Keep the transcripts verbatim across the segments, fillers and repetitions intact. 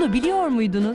Bunu biliyor muydunuz?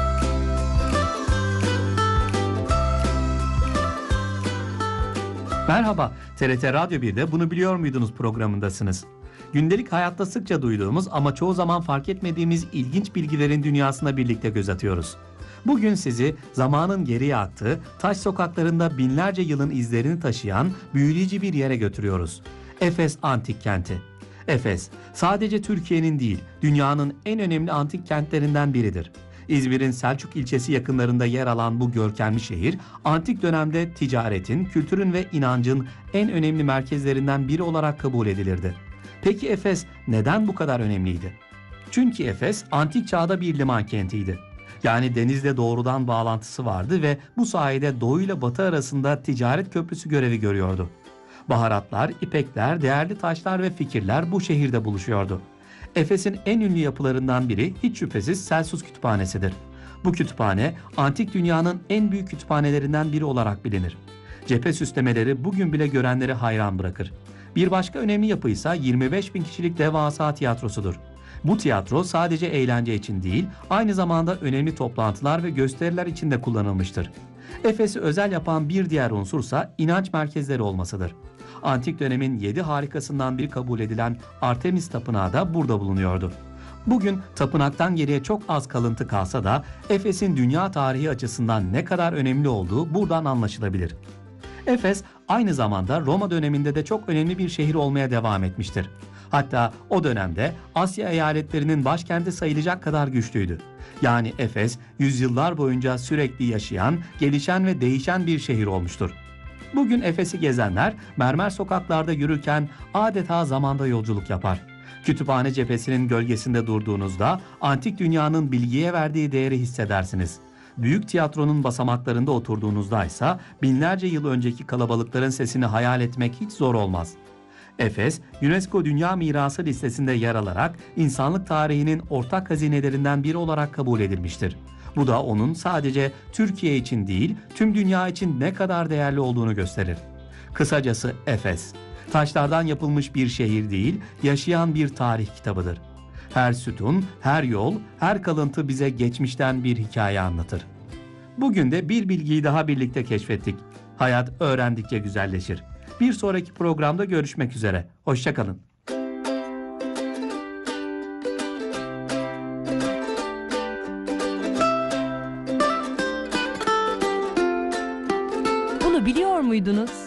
Merhaba, T R T Radyo bir'de Bunu Biliyor Muydunuz programındasınız. Gündelik hayatta sıkça duyduğumuz ama çoğu zaman fark etmediğimiz ilginç bilgilerin dünyasına birlikte göz atıyoruz. Bugün sizi zamanın geriye aktığı, taş sokaklarında binlerce yılın izlerini taşıyan büyüleyici bir yere götürüyoruz. Efes Antik Kenti. Efes, sadece Türkiye'nin değil, dünyanın en önemli antik kentlerinden biridir. İzmir'in Selçuk ilçesi yakınlarında yer alan bu görkemli şehir, antik dönemde ticaretin, kültürün ve inancın en önemli merkezlerinden biri olarak kabul edilirdi. Peki Efes neden bu kadar önemliydi? Çünkü Efes, antik çağda bir liman kentiydi. Yani denizle doğrudan bağlantısı vardı ve bu sayede doğu ile batı arasında ticaret köprüsü görevi görüyordu. Baharatlar, ipekler, değerli taşlar ve fikirler bu şehirde buluşuyordu. Efes'in en ünlü yapılarından biri hiç şüphesiz Celsus Kütüphanesi'dir. Bu kütüphane, antik dünyanın en büyük kütüphanelerinden biri olarak bilinir. Cephe süslemeleri bugün bile görenleri hayran bırakır. Bir başka önemli yapı ise yirmi beş bin kişilik devasa tiyatrosudur. Bu tiyatro sadece eğlence için değil, aynı zamanda önemli toplantılar ve gösteriler için de kullanılmıştır. Efes'i özel yapan bir diğer unsursa inanç merkezleri olmasıdır. Antik dönemin yedi harikasından biri kabul edilen Artemis Tapınağı da burada bulunuyordu. Bugün tapınaktan geriye çok az kalıntı kalsa da Efes'in dünya tarihi açısından ne kadar önemli olduğu buradan anlaşılabilir. Efes aynı zamanda Roma döneminde de çok önemli bir şehir olmaya devam etmiştir. Hatta o dönemde Asya eyaletlerinin başkenti sayılacak kadar güçlüydü. Yani Efes yüzyıllar boyunca sürekli yaşayan, gelişen ve değişen bir şehir olmuştur. Bugün Efes'i gezenler mermer sokaklarda yürürken adeta zamanda yolculuk yapar. Kütüphane cephesinin gölgesinde durduğunuzda antik dünyanın bilgiye verdiği değeri hissedersiniz. Büyük tiyatronun basamaklarında oturduğunuzda ise binlerce yıl önceki kalabalıkların sesini hayal etmek hiç zor olmaz. Efes, UNESCO Dünya Mirası listesinde yer alarak insanlık tarihinin ortak hazinelerinden biri olarak kabul edilmiştir. Bu da onun sadece Türkiye için değil, tüm dünya için ne kadar değerli olduğunu gösterir. Kısacası Efes, taşlardan yapılmış bir şehir değil, yaşayan bir tarih kitabıdır. Her sütun, her yol, her kalıntı bize geçmişten bir hikaye anlatır. Bugün de bir bilgiyi daha birlikte keşfettik. Hayat öğrendikçe güzelleşir. Bir sonraki programda görüşmek üzere. Hoşça kalın. Bunu biliyor muydunuz?